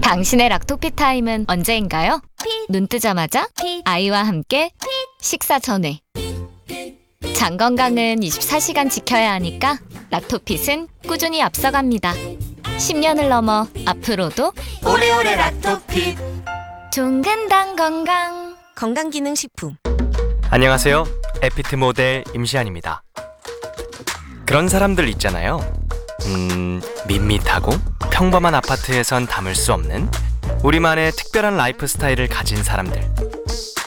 당신의 락토피 타임은 언제인가요? 눈 뜨자마자 아이와 함께 식사 전에. 장 건강은 24시간 지켜야 하니까 락토핏은 꾸준히 앞서갑니다. 10년을 넘어 앞으로도 오래오래 락토핏 종근당 건강. 건강기능식품. 안녕하세요. 에피트 모델 임시안입니다. 그런 사람들 있잖아요. 밋밋하고 평범한 아파트에선 담을 수 없는 우리만의 특별한 라이프 스타일을 가진 사람들.